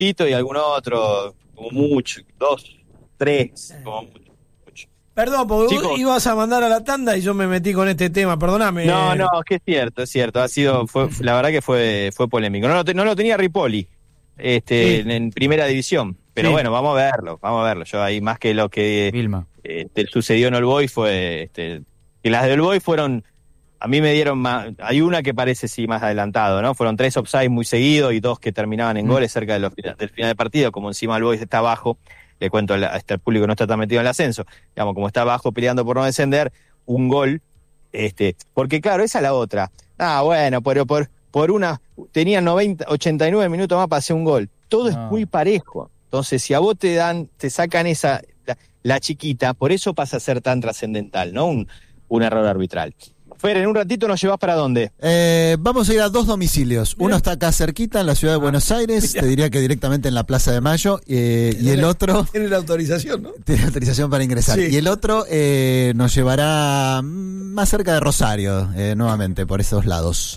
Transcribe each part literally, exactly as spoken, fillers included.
Tito y algún otro, como mucho, dos, tres, como mucho. mucho. Perdón, porque Chicos, vos ibas a mandar a la tanda y yo me metí con este tema, perdóname. No, no, es que es cierto, es cierto, ha sido, fue, la verdad que fue, fue polémico. No, lo- no lo tenía Ripoli, este, Sí. en, en primera división, pero Sí. bueno, vamos a verlo, vamos a verlo. Yo ahí más que lo que Vilma. este, sucedió en All Boys fue, este, que las de All Boys fueron, a mí me dieron más, hay una que parece sí más adelantado, ¿no? Fueron tres offsides muy seguidos y dos que terminaban en Mm. goles cerca de los, del final del partido, como encima All Boys está abajo, le cuento a este público no está tan metido en el ascenso, digamos, como está abajo peleando por no descender, un gol, este, porque claro, esa es la otra. Ah, bueno, pero por, por una, tenían noventa, ochenta y nueve minutos más para hacer un gol. Todo es No. muy parejo. Entonces, si a vos te dan, te sacan esa, la, la chiquita, por eso pasa a ser tan trascendental, ¿no? Un, un error arbitral. Fer, en un ratito nos llevas para dónde. Eh, vamos a ir a dos domicilios. Uno está acá cerquita, en la ciudad de Buenos Aires, te diría que directamente en la Plaza de Mayo, eh, y el otro... Tiene la autorización, ¿no? Tiene autorización para ingresar. Sí. Y el otro eh, nos llevará más cerca de Rosario, eh, nuevamente, por esos lados.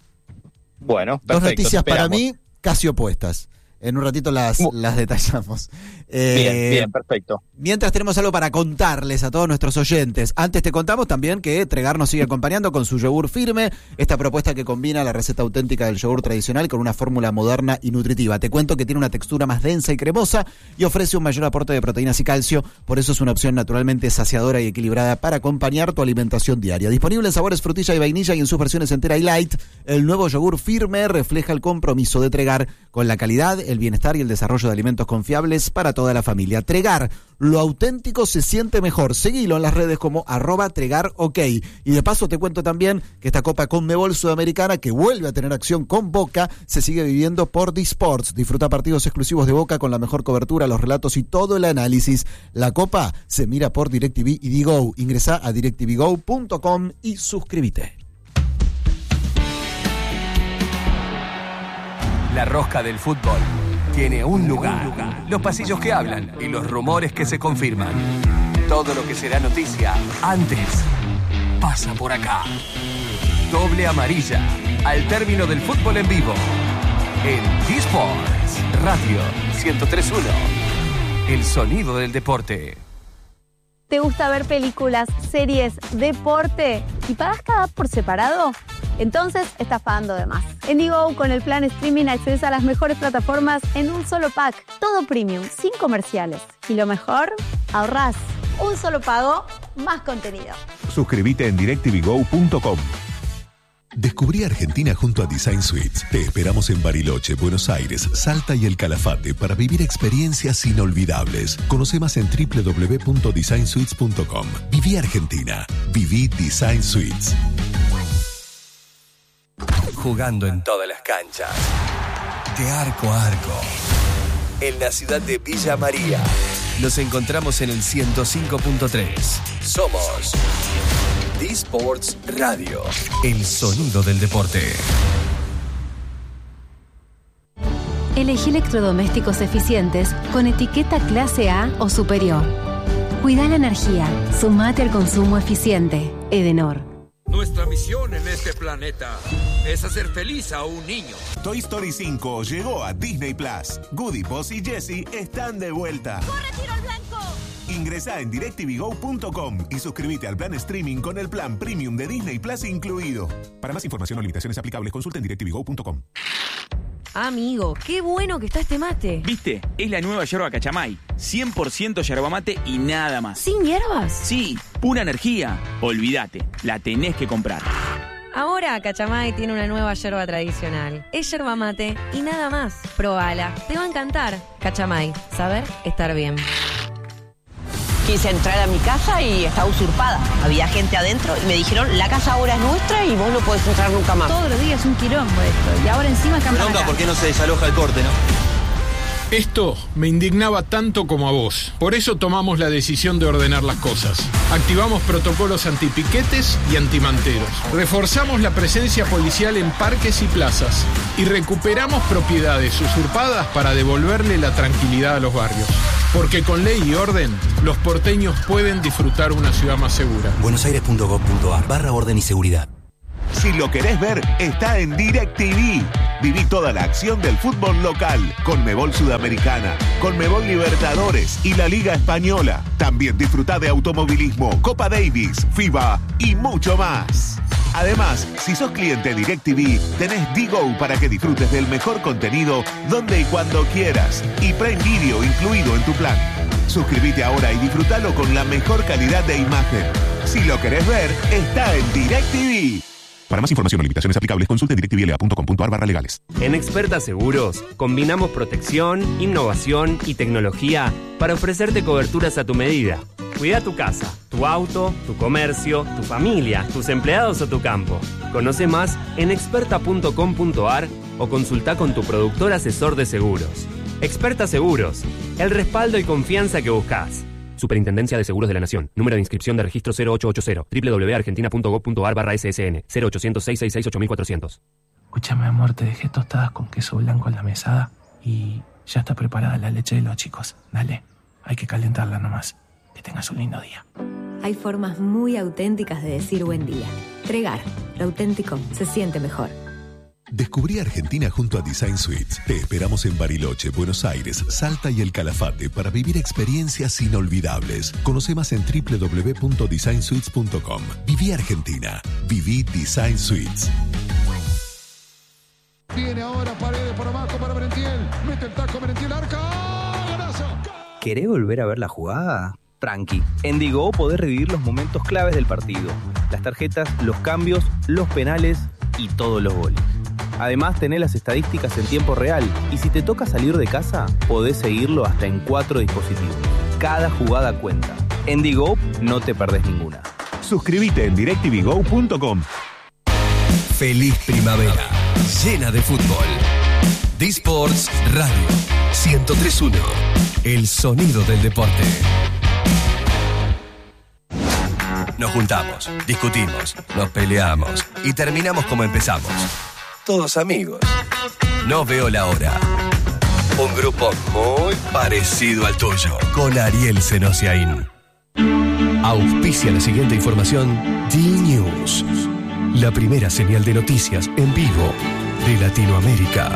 Bueno, perfecto. Dos noticias te para esperamos. mí casi opuestas. En un ratito las, Uh. las detallamos. Eh, Bien, bien, perfecto. Mientras tenemos algo para contarles a todos nuestros oyentes. Antes te contamos también que Tregar nos sigue acompañando con su yogur firme, esta propuesta que combina la receta auténtica del yogur tradicional con una fórmula moderna y nutritiva. Te cuento que tiene una textura más densa y cremosa y ofrece un mayor aporte de proteínas y calcio, por eso es una opción naturalmente saciadora y equilibrada para acompañar tu alimentación diaria. Disponible en sabores frutilla y vainilla y en sus versiones entera y light, el nuevo yogur firme refleja el compromiso de Tregar con la calidad, el bienestar y el desarrollo de alimentos confiables para toda la familia. Tregar, lo auténtico se siente mejor. Seguilo en las redes como arroba Tregar OK. Y de paso te cuento también que esta Copa Conmebol Sudamericana, que vuelve a tener acción con Boca, se sigue viviendo por DiSports. Disfruta partidos exclusivos de Boca con la mejor cobertura, los relatos y todo el análisis. La Copa se mira por DirecTV y Digo. Ingresá a directv go punto com y suscríbete. La rosca del fútbol tiene un lugar. Los pasillos que hablan y los rumores que se confirman. Todo lo que será noticia antes pasa por acá. Doble amarilla al término del fútbol en vivo. En DiSports Radio ciento tres punto uno. El sonido del deporte. ¿Te gusta ver películas, series, deporte y pagas cada por separado? Entonces estás pagando de más. En Digo, con el plan streaming accedes a las mejores plataformas en un solo pack. Todo premium, sin comerciales. Y lo mejor, ahorrás. Un solo pago, más contenido. Suscríbete en directv go punto com. Descubrí Argentina junto a Design Suites. Te esperamos en Bariloche, Buenos Aires, Salta y El Calafate para vivir experiencias inolvidables. Conoce más en doble u doble u doble u punto design suites punto com. Viví Argentina. Viví Design Suites. Jugando en todas las canchas. De arco a arco. En la ciudad de Villa María. Nos encontramos en el ciento cinco punto tres. Somos DiSports Radio. El sonido del deporte. Elegí electrodomésticos eficientes con etiqueta clase A o superior. Cuida la energía. Sumate al consumo eficiente. Edenor. Nuestra misión en este planeta es hacer feliz a un niño. Toy Story cinco llegó a Disney Plus. Goody, Buzz y Jessie están de vuelta. ¡Corre, tiro al blanco! Ingresá en directv go punto com y suscríbete al plan streaming con el plan premium de Disney Plus incluido. Para más información o limitaciones aplicables, consulta en directv go punto com. Amigo, qué bueno que está este mate. ¿Viste? Es la nueva yerba Cachamay. cien por ciento yerba mate y nada más. ¿Sin hierbas? Sí, pura energía. Olvídate, la tenés que comprar. Ahora Cachamay tiene una nueva yerba tradicional. Es yerba mate y nada más. Probala, te va a encantar. Cachamay, saber estar bien. Quise entrar a mi casa y estaba usurpada. Había gente adentro y me dijeron, la casa ahora es nuestra y vos no podés entrar nunca más. Todos los días un quilombo esto. Y ahora encima campana. Bronca, ¿por qué no se desaloja el corte, no? Esto me indignaba tanto como a vos. Por eso tomamos la decisión de ordenar las cosas. Activamos protocolos antipiquetes y antimanteros. Reforzamos la presencia policial en parques y plazas. Y recuperamos propiedades usurpadas para devolverle la tranquilidad a los barrios. Porque con ley y orden, los porteños pueden disfrutar una ciudad más segura. buenosaires punto gov punto ar barra orden y seguridad. Si lo querés ver, está en DirecTV. Viví toda la acción del fútbol local, Conmebol Sudamericana, Conmebol Libertadores y la Liga Española. También disfruta de automovilismo, Copa Davis, FIBA y mucho más. Además, si sos cliente DirecTV, tenés D-Go para que disfrutes del mejor contenido donde y cuando quieras. Y Prime Video incluido en tu plan. Suscríbete ahora y disfrútalo con la mejor calidad de imagen. Si lo querés ver, está en DirecTV. Para más información o limitaciones aplicables, consulte directvla.com.ar barra legales. En Experta Seguros, combinamos protección, innovación y tecnología para ofrecerte coberturas a tu medida. Cuida tu casa, tu auto, tu comercio, tu familia, tus empleados o tu campo. Conoce más en experta punto com punto ar o consulta con tu productor asesor de seguros. Experta Seguros, el respaldo y confianza que buscas. Superintendencia de Seguros de la Nación. Número de inscripción de registro cero ocho ocho cero. doble u doble u doble u punto argentina punto gov punto ar barra ese ese ene. cero ochocientos, seiscientos sesenta y seis, ocho mil cuatrocientos. Escúchame, amor, te dejé tostadas con queso blanco en la mesada y ya está preparada la leche de los chicos. Dale, hay que calentarla nomás. Que tengas un lindo día. Hay formas muy auténticas de decir buen día. Tregar, lo auténtico se siente mejor. Descubrí Argentina junto a Design Suites. Te esperamos en Bariloche, Buenos Aires, Salta y El Calafate para vivir experiencias inolvidables. Conoce más en doble u doble u doble u punto design suites punto com. Viví Argentina. Viví Design Suites. Viene ahora Paredes por abajo para Merentiel. Mete el taco Merentiel, arca. ¡Golazo! ¿Querés volver a ver la jugada? Tranqui. En D-Go podés revivir los momentos claves del partido. Las tarjetas, los cambios, los penales y todos los goles. Además, tenés las estadísticas en tiempo real y si te toca salir de casa, podés seguirlo hasta en cuatro dispositivos. Cada jugada cuenta. En D-Go no te perdés ninguna. Suscríbete en directv go punto com. Feliz primavera, llena de fútbol. D-Sports Radio ciento tres punto uno. El sonido del deporte. Nos juntamos, discutimos, nos peleamos y terminamos como empezamos. Todos amigos. No veo la hora. Un grupo muy parecido al tuyo. Con Ariel Senosiaín. Auspicia la siguiente información. D-News. La primera señal de noticias en vivo de Latinoamérica.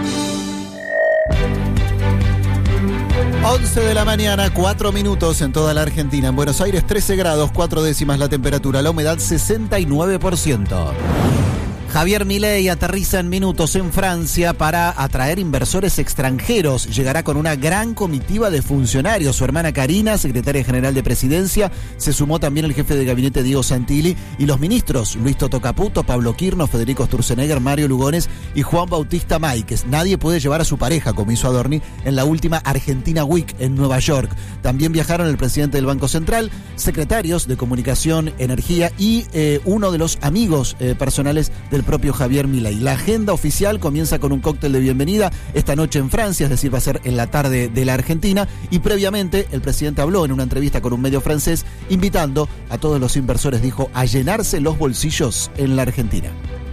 once de la mañana, cuatro minutos en toda la Argentina. En Buenos Aires, trece grados, cuatro décimas la temperatura. La humedad, sesenta y nueve por ciento. Javier Milei aterriza en minutos en Francia para atraer inversores extranjeros. Llegará con una gran comitiva de funcionarios. Su hermana Karina, secretaria general de Presidencia, se sumó también el jefe de gabinete Diego Santilli y los ministros Luis Toto Caputo, Pablo Quirno, Federico Sturzenegger, Mario Lugones y Juan Bautista Máiquez. Nadie puede llevar a su pareja, como hizo Adorni en la última Argentina Week en Nueva York. También viajaron el presidente del Banco Central, secretarios de Comunicación, Energía y eh, uno de los amigos eh, personales del propio Javier Milei. La agenda oficial comienza con un cóctel de bienvenida esta noche en Francia, es decir, va a ser en la tarde de la Argentina, y previamente el presidente habló en una entrevista con un medio francés invitando a todos los inversores, dijo, a llenarse los bolsillos en la Argentina.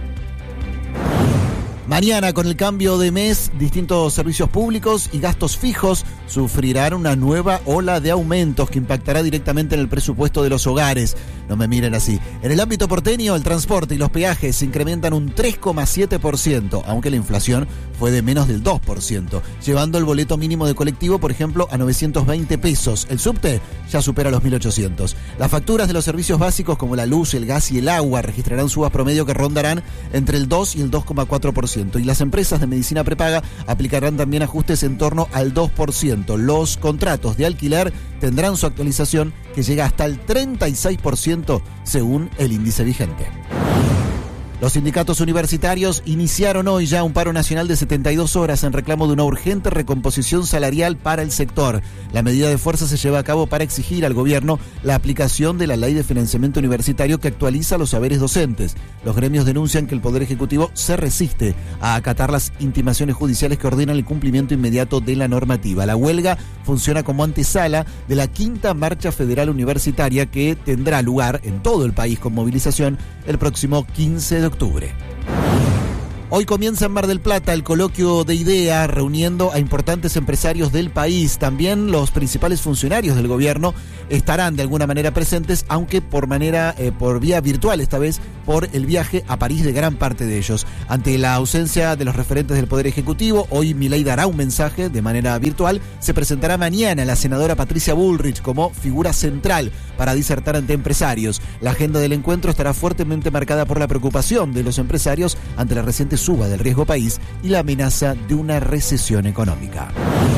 Mañana, con el cambio de mes, distintos servicios públicos y gastos fijos sufrirán una nueva ola de aumentos que impactará directamente en el presupuesto de los hogares. No me miren así. En el ámbito porteño, el transporte y los peajes se incrementan un tres coma siete por ciento, aunque la inflación fue de menos del dos por ciento, llevando el boleto mínimo de colectivo, por ejemplo, a novecientos veinte pesos. El subte ya supera los mil ochocientos. Las facturas de los servicios básicos como la luz, el gas y el agua registrarán subas promedio que rondarán entre el dos y el dos coma cuatro por ciento. Y las empresas de medicina prepaga aplicarán también ajustes en torno al dos por ciento. Los contratos de alquiler tendrán su actualización que llega hasta el treinta y seis por ciento según el índice vigente. Los sindicatos universitarios iniciaron hoy ya un paro nacional de setenta y dos horas en reclamo de una urgente recomposición salarial para el sector. La medida de fuerza se lleva a cabo para exigir al gobierno la aplicación de la ley de financiamiento universitario que actualiza los saberes docentes. Los gremios denuncian que el Poder Ejecutivo se resiste a acatar las intimaciones judiciales que ordenan el cumplimiento inmediato de la normativa. La huelga funciona como antesala de la quinta marcha federal universitaria que tendrá lugar en todo el país con movilización el próximo quince de octubre. Hoy comienza en Mar del Plata el coloquio de ideas reuniendo a importantes empresarios del país. También los principales funcionarios del gobierno estarán de alguna manera presentes, aunque por manera, eh, por vía virtual esta vez, por el viaje a París de gran parte de ellos. Ante la ausencia de los referentes del Poder Ejecutivo, hoy Milei dará un mensaje de manera virtual. Se presentará mañana la senadora Patricia Bullrich como figura central para disertar ante empresarios. La agenda del encuentro estará fuertemente marcada por la preocupación de los empresarios ante la reciente suba del riesgo país y la amenaza de una recesión económica.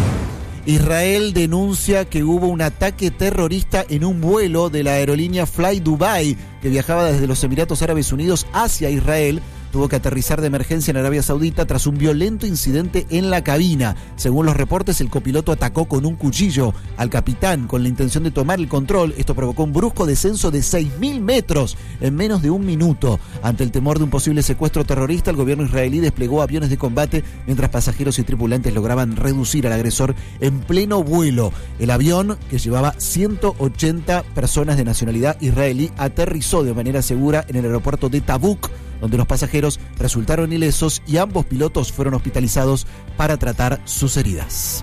Israel denuncia que hubo un ataque terrorista en un vuelo de la aerolínea Fly Dubai que viajaba desde los Emiratos Árabes Unidos hacia Israel. Tuvo que aterrizar de emergencia en Arabia Saudita tras un violento incidente en la cabina. Según los reportes, el copiloto atacó con un cuchillo al capitán con la intención de tomar el control. Esto provocó un brusco descenso de seis mil metros en menos de un minuto. Ante el temor de un posible secuestro terrorista, el gobierno israelí desplegó aviones de combate mientras pasajeros y tripulantes lograban reducir al agresor en pleno vuelo. El avión, que llevaba ciento ochenta personas de nacionalidad israelí, aterrizó de manera segura en el aeropuerto de Tabuk, donde los pasajeros resultaron ilesos y ambos pilotos fueron hospitalizados para tratar sus heridas.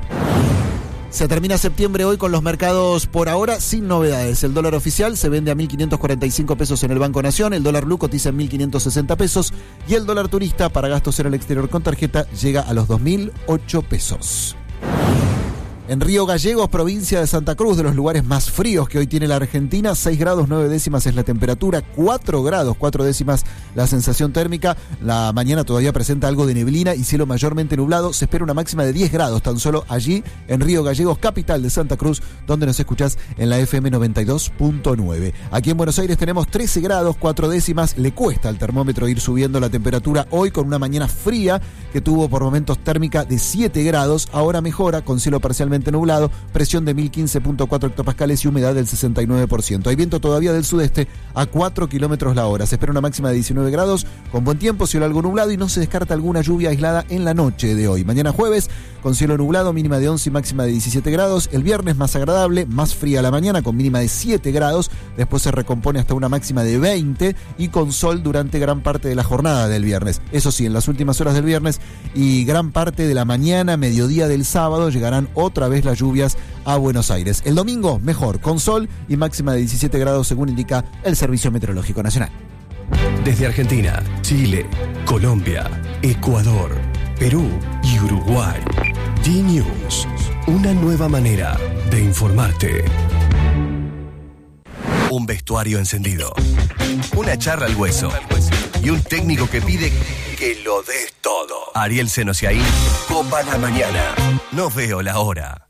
Se termina septiembre hoy con los mercados por ahora sin novedades. El dólar oficial se vende a mil quinientos cuarenta y cinco pesos en el Banco Nación, el dólar blue cotiza en mil quinientos sesenta pesos y el dólar turista para gastos en el exterior con tarjeta llega a los dos mil ocho pesos. En Río Gallegos, provincia de Santa Cruz, de los lugares más fríos que hoy tiene la Argentina, seis grados nueve décimas es la temperatura, cuatro grados cuatro décimas la sensación térmica. La mañana todavía presenta algo de neblina y cielo mayormente nublado. Se espera una máxima de diez grados tan solo allí en Río Gallegos, capital de Santa Cruz, donde nos escuchás en la F M noventa y dos punto nueve. Aquí en Buenos Aires tenemos trece grados cuatro décimas. Le cuesta al termómetro ir subiendo la temperatura hoy con una mañana fría que tuvo por momentos térmica de siete grados. Ahora mejora con cielo parcialmente nublado, presión de mil quince punto cuatro hectopascales y humedad del sesenta y nueve por ciento. Hay viento todavía del sudeste a cuatro kilómetros la hora. Se espera una máxima de diecinueve grados, con buen tiempo, cielo algo nublado y no se descarta alguna lluvia aislada en la noche de hoy. Mañana jueves, con cielo nublado, mínima de once y máxima de diecisiete grados. El viernes más agradable, más fría la mañana, con mínima de siete grados. Después se recompone hasta una máxima de veinte y con sol durante gran parte de la jornada del viernes. Eso sí, en las últimas horas del viernes y gran parte de la mañana, mediodía del sábado, llegarán otra vez las lluvias a Buenos Aires. El domingo, mejor, con sol y máxima de diecisiete grados, según indica el Servicio Meteorológico Nacional. Desde Argentina, Chile, Colombia, Ecuador, Perú y Uruguay. D-News, una nueva manera de informarte. Un vestuario encendido, una charla al hueso y un técnico que pide que lo des todo. Ariel Senosiaín, Copa la Mañana. No veo la hora.